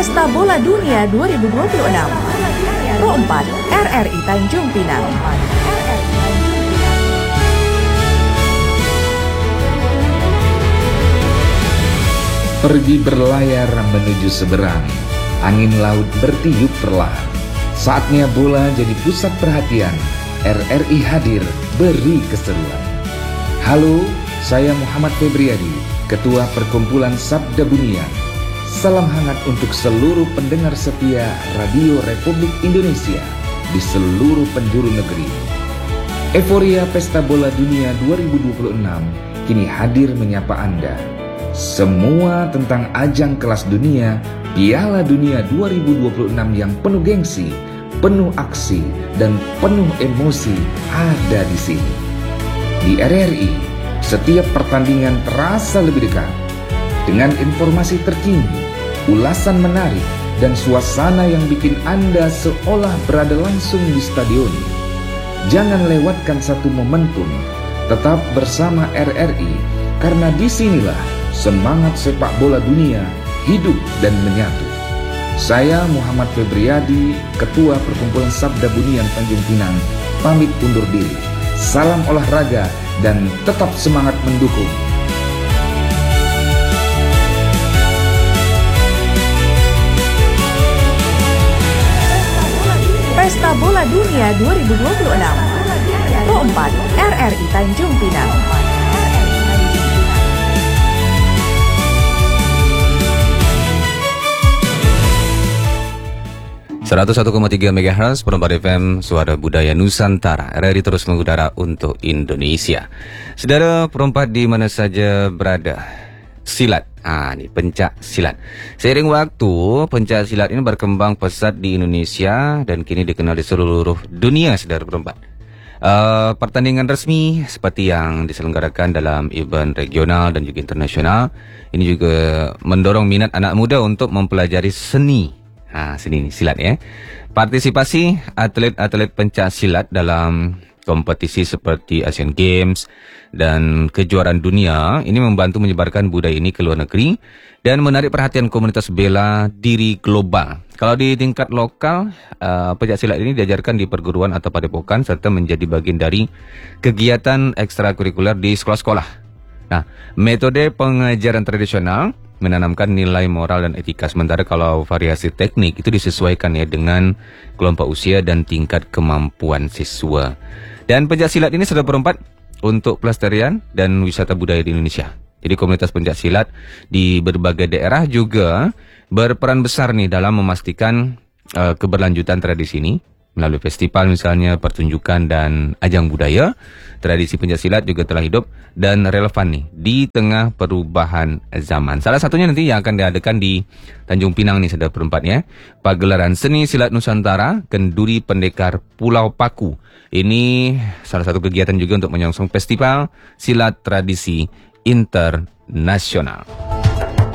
Pesta Bola Dunia 2026. Pro 4 RRI Tanjung Pinang. Pergi berlayar menuju seberang, angin laut bertiup perlahan. Saatnya bola jadi pusat perhatian, RRI hadir beri keseruan. Halo, saya Muhammad Febriadi, Ketua Perkumpulan Sabda Bunian. Salam hangat untuk seluruh pendengar setia Radio Republik Indonesia di seluruh penjuru negeri. Euforia Pesta Bola Dunia 2026 kini hadir menyapa Anda. Semua tentang ajang kelas dunia, Piala Dunia 2026 yang penuh gengsi, penuh aksi, dan penuh emosi ada di sini. Di RRI, setiap pertandingan terasa lebih dekat. Dengan informasi terkini, ulasan menarik, dan suasana yang bikin Anda seolah berada langsung di stadion. Jangan lewatkan satu momentum, tetap bersama RRI, karena disinilah semangat sepak bola dunia hidup dan menyatu. Saya Muhammad Febriadi, Ketua Perkumpulan Sabda Bunian Tanjung Pinang, pamit undur diri. Salam olahraga dan tetap semangat mendukung. Pesta Bola Dunia 2026. Pro 4 RRI Tanjung Pinang. 101,3 MHz Perempat FM Suara Budaya Nusantara. RRI terus mengudara untuk Indonesia. Saudara perempat di mana saja berada, silat. Ini pencak silat. Seiring waktu, pencak silat ini berkembang pesat di Indonesia dan kini dikenal di seluruh dunia, saudara perempat. Pertandingan resmi seperti yang diselenggarakan dalam event regional dan juga internasional ini juga mendorong minat anak muda untuk mempelajari seni. Sini silat ya. Partisipasi atlet-atlet pencak silat dalam kompetisi seperti Asian Games dan kejuaraan dunia ini membantu menyebarkan budaya ini ke luar negeri dan menarik perhatian komunitas bela diri global. Kalau di tingkat lokal, pencak silat ini diajarkan di perguruan atau padepokan serta menjadi bagian dari kegiatan ekstrakurikuler di sekolah-sekolah. Nah, metode pengajaran tradisional menanamkan nilai moral dan etika, sementara kalau variasi teknik itu disesuaikan ya dengan kelompok usia dan tingkat kemampuan siswa. Dan pencak silat ini sudah berempat untuk pelestarian dan wisata budaya di Indonesia. Jadi komunitas pencak silat di berbagai daerah juga berperan besar nih dalam memastikan keberlanjutan tradisi ini melalui festival misalnya, pertunjukan dan ajang budaya. Tradisi pencak silat juga telah hidup dan relevan nih di tengah perubahan zaman. Salah satunya nanti yang akan diadakan di Tanjung Pinang nih, saudara perempat ya. Pagelaran Seni Silat Nusantara Kenduri Pendekar Pulau Paku. Ini salah satu kegiatan juga untuk menyongsong festival silat tradisi internasional.